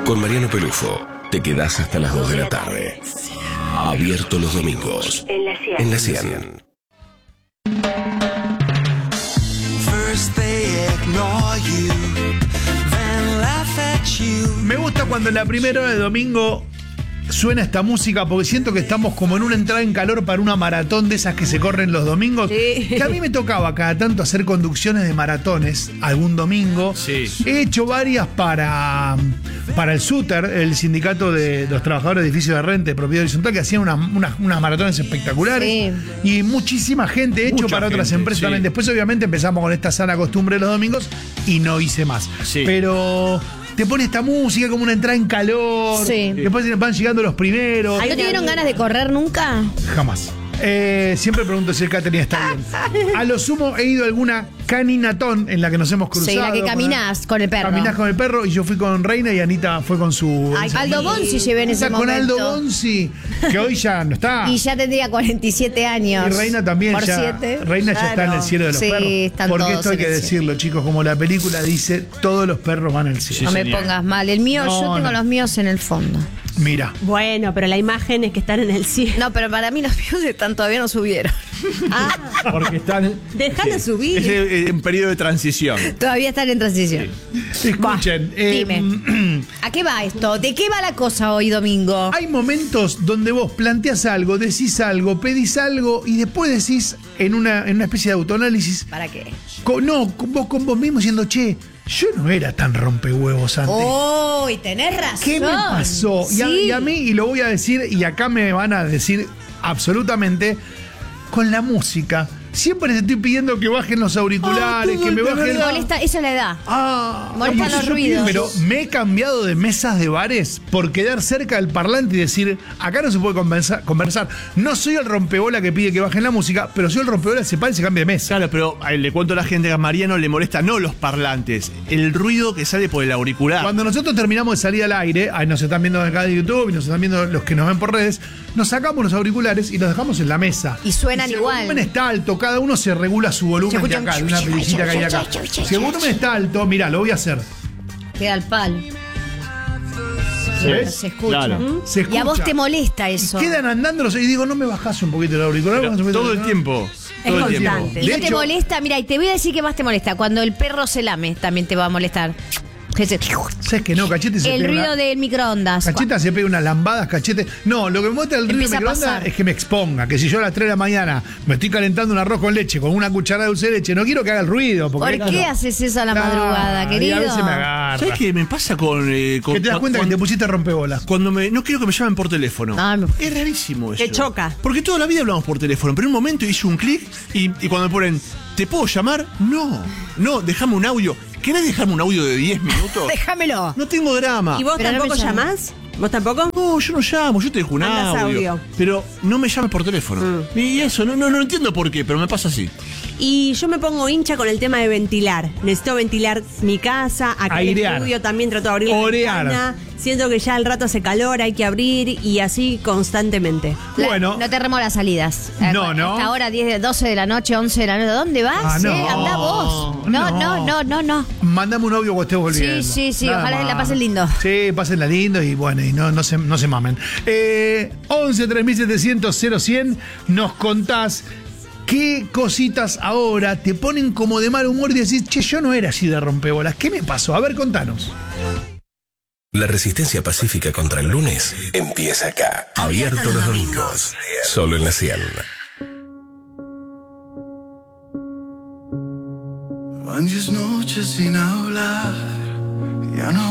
Con Mariano Pelufo, te quedás hasta las 2 de la tarde. Abierto los domingos. En la 100. Me gusta cuando en la primera hora de domingo suena esta música porque siento que estamos como en una entrada en calor para una maratón de esas que se corren los domingos. Sí. Que a mí me tocaba cada tanto hacer conducciones de maratones algún domingo. Sí. He hecho varias para el SUTER, el sindicato de los trabajadores de edificios de renta de propiedad horizontal, que hacían unas maratones espectaculares. Sí. Y muchísima gente, he hecho Mucha para otras gente, empresas sí. también. Después obviamente empezamos con esta sana costumbre de los domingos y no hice más. Sí. Pero te pone esta música como una entrada en calor. Sí. Después van llegando los primeros. ¿No te dieron ganas de correr nunca? Jamás. Siempre pregunto si el catering está bien. A lo sumo he ido a alguna caninatón en la que nos hemos cruzado. Sí, la que caminás con el perro. Caminás con el perro y yo fui con Reina y Anita fue con su... Ay, Aldo Bonzi llevé en ese Está con momento. Aldo Bonzi, que hoy ya no está. Y ya tendría 47 años. Y Reina también Por ya. 7. Reina ya está en el cielo de los Sí, perros. están Porque todos esto hay en que el decirlo, chicos, como la película dice, todos los perros van al cielo. No me señor. pongas mal. El mío, No, yo tengo no. los míos en el fondo. Mira. Bueno, pero la imagen es que están en el cielo. No, pero para mí los míos están todavía no subieron. Ah, Porque están. déjalo subir. Es en periodo de transición. Todavía están en transición. Escuchen. Dime. ¿A qué va esto? ¿De qué va la cosa hoy domingo? Hay momentos donde vos planteás algo, decís algo, pedís algo y después decís en una especie de autoanálisis, ¿Para qué? con vos mismo diciendo, che, yo no era tan rompehuevos antes. ¡Oh! Y tenés razón. ¿Qué me pasó? Sí. Y a mí, y lo voy a decir, y acá me van a decir absolutamente, con la música. Siempre les estoy pidiendo que bajen los auriculares, que me bajen... Molesta, esa es la edad. Molestan capaz los yo ruidos. Pero me he cambiado de mesas de bares por quedar cerca del parlante y decir, acá no se puede conversar. No soy el rompebola que pide que bajen la música, pero soy el rompebola que se para y se cambia de mesa. Claro, pero le cuento a la gente que a Mariano le molesta no los parlantes, el ruido que sale por el auricular. Cuando nosotros terminamos de salir al aire, ahí nos están viendo acá de YouTube y nos están viendo los que nos ven por redes, nos sacamos los auriculares y los dejamos en la mesa. Y suenan si igual. El volumen está alto, cada uno se regula su volumen Se de escuchan acá, de una pelicita que hay acá. Si el volumen está alto, mirá, lo voy a hacer. Queda al palo. ¿Ves? Se escucha. Claro. Se escucha. Y a vos te molesta eso. Quedan andando los y digo, no me bajás un poquito el auricular. Pero Bajás un poquito todo el ¿no? tiempo. Es Todo el tiempo. constante. ¿Y De no te hecho- molesta? Mira, y te voy a decir qué más te molesta. Cuando el perro se lame, también te va a molestar. ¿Sabes que no? Cachete se El pega ruido una- del microondas. Cacheta se pega unas lambadas, cachete. No, lo que me muestra el ruido de Empieza a microondas pasar. es que me exponga. Que si yo a las 3 de la mañana me estoy calentando un arroz con leche con una cucharada de dulce de leche, no quiero que haga el ruido. Porque ¿Por qué haces eso a la madrugada, Y querido? a veces me agarra. ¿Sabes qué me pasa con. Que te das cuenta que te pusiste rompebolas. Cuando no quiero que me llamen por teléfono. Ah, me- Es rarísimo eso. Te choca. Porque toda la vida hablamos por teléfono, pero en un momento hice un clic y cuando me ponen, ¿te puedo llamar? No, déjame un audio. ¿Querés dejarme un audio de 10 minutos? Déjamelo. No tengo drama. ¿Y vos Pero no tampoco me llamas. llamás? ¿Vos tampoco? No, yo no llamo, yo te dejo un Mandas audio, audio. pero no me llames por teléfono. Y eso, no entiendo por qué, pero me pasa así. Y yo me pongo hincha con el tema de ventilar. Necesito ventilar mi casa, acá en el Airear. estudio también trato de abrir la Orear. ventana. Siento que ya al rato hace calor, hay que abrir y así constantemente. Bueno. No te remo las salidas. No, no. Esta hora 10, 12 de la noche, 11 de la noche. ¿Dónde vas? Ah, no. Anda vos. No. Mándame un audio cuando estés volviendo. Sí, Nada ojalá más. la pasen lindo. Sí, pásenla lindo y bueno, y no se mamen. 11 3700 0100, nos contás qué cositas ahora te ponen como de mal humor y decís, che, yo no era así de rompebolas. ¿Qué me pasó? A ver, contanos. La resistencia pacífica contra el lunes empieza acá. Abierto los domingos. Solo en la 100. Van 10 noches sin hablar, ya no